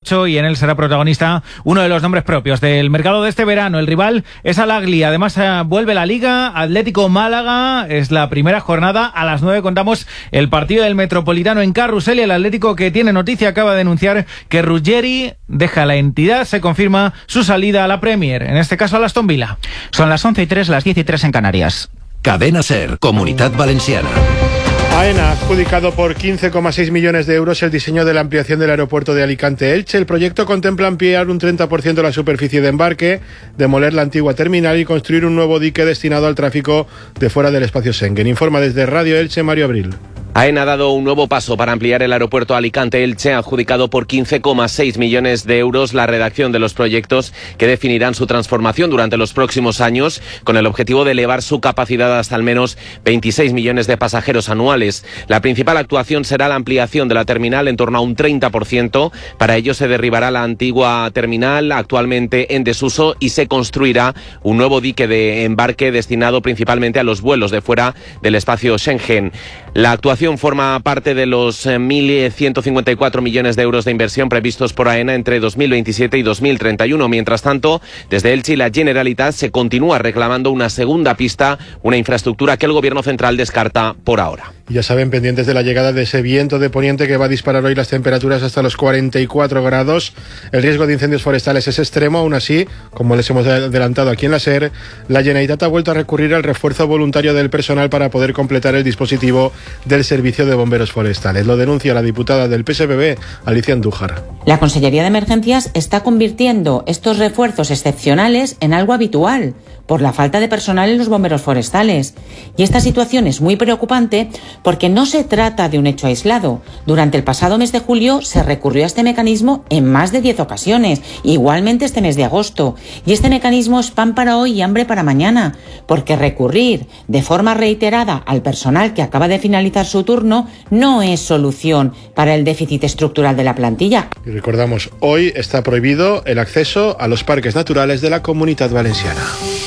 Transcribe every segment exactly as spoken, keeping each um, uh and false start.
ocho y en él será protagonista uno de los nombres propios del mercado de este verano. El rival es Al Ahly. Además eh, vuelve la Liga, Atlético Málaga, es la primera jornada. A las nueve contamos el partido del Metropolitano en Carrusel y el Atlético, que tiene noticia, acaba de anunciar que Ruggeri deja la entidad. Se confirma su salida a la Premier, en este caso a Aston Villa. Son las once y tres, las diez y tres en Canarias. Cadena SER, Comunitat Valenciana. AENA ha adjudicado por quince coma seis millones de euros el diseño de la ampliación del aeropuerto de Alicante-Elche. El proyecto contempla ampliar un treinta por ciento la superficie de embarque, demoler la antigua terminal y construir un nuevo dique destinado al tráfico de fuera del espacio Schengen. Informa desde Radio Elche, Mario Abril. AENA ha dado un nuevo paso para ampliar el aeropuerto Alicante-Elche, adjudicado por quince coma seis millones de euros la redacción de los proyectos que definirán su transformación durante los próximos años, con el objetivo de elevar su capacidad hasta al menos veintiséis millones de pasajeros anuales. La principal actuación será la ampliación de la terminal en torno a un treinta por ciento. Para ello se derribará la antigua terminal, actualmente en desuso, y se construirá un nuevo dique de embarque destinado principalmente a los vuelos de fuera del espacio Schengen. La actuación forma parte de los mil ciento cincuenta y cuatro millones de euros de inversión previstos por AENA entre dos mil veintisiete y dos mil treinta y uno. Mientras tanto, desde Elche y la Generalitat se continúa reclamando una segunda pista, una infraestructura que el Gobierno central descarta por ahora. Ya saben, pendientes de la llegada de ese viento de poniente que va a disparar hoy las temperaturas hasta los cuarenta y cuatro grados. El riesgo de incendios forestales es extremo. Aún así, como les hemos adelantado aquí en la SER, la Generalitat ha vuelto a recurrir al refuerzo voluntario del personal para poder completar el dispositivo del Servicio de Bomberos Forestales. Lo denuncia la diputada del P S B B, Alicia Andújar. La Consellería de Emergencias está convirtiendo estos refuerzos excepcionales en algo habitual por la falta de personal en los bomberos forestales. Y esta situación es muy preocupante porque no se trata de un hecho aislado. Durante el pasado mes de julio se recurrió a este mecanismo en más de diez ocasiones, igualmente este mes de agosto. Y este mecanismo es pan para hoy y hambre para mañana, porque recurrir de forma reiterada al personal que acaba de finalizar su turno no es solución para el déficit estructural de la plantilla. Y recordamos, hoy está prohibido el acceso a los parques naturales de la Comunitat Valenciana.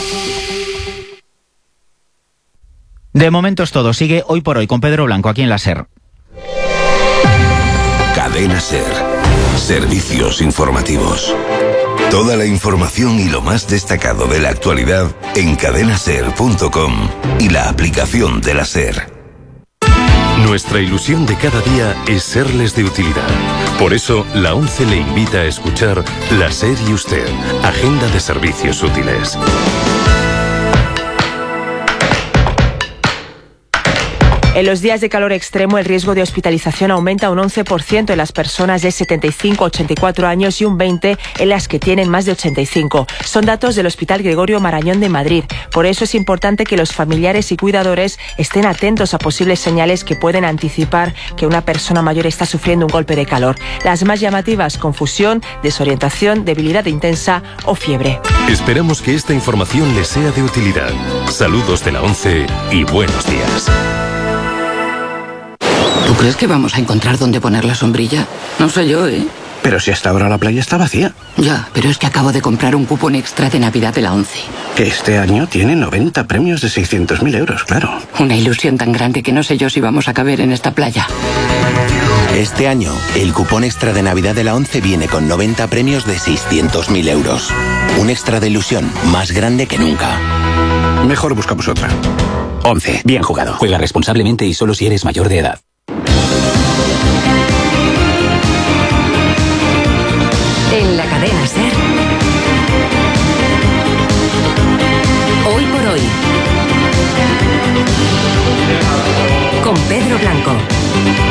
De momento es todo. Sigue Hoy por Hoy con Pedro Blanco aquí en la SER. Cadena SER. Servicios informativos. Toda la información y lo más destacado de la actualidad en cadena ser punto com y la aplicación de la SER. Nuestra ilusión de cada día es serles de utilidad. Por eso, la ONCE le invita a escuchar La SER y Usted, Agenda de Servicios Útiles. En los días de calor extremo, el riesgo de hospitalización aumenta un once por ciento en las personas de setenta y cinco a ochenta y cuatro años y un veinte por ciento en las que tienen más de ochenta y cinco. Son datos del Hospital Gregorio Marañón de Madrid. Por eso es importante que los familiares y cuidadores estén atentos a posibles señales que pueden anticipar que una persona mayor está sufriendo un golpe de calor. Las más llamativas: confusión, desorientación, debilidad intensa o fiebre. Esperamos que esta información les sea de utilidad. Saludos de la ONCE y buenos días. ¿Tú crees que vamos a encontrar dónde poner la sombrilla? No sé yo, ¿eh? Pero si hasta ahora la playa está vacía. Ya, pero es que acabo de comprar un cupón extra de Navidad de la ONCE. Que este año tiene noventa premios de seiscientos mil euros, claro. Una ilusión tan grande que no sé yo si vamos a caber en esta playa. Este año, el cupón extra de Navidad de la ONCE viene con noventa premios de seiscientos mil euros. Un extra de ilusión más grande que nunca. Mejor buscamos otra. ONCE, bien jugado. Juega responsablemente y solo si eres mayor de edad. En la cadena SER, Hoy por Hoy, con Pedro Blanco.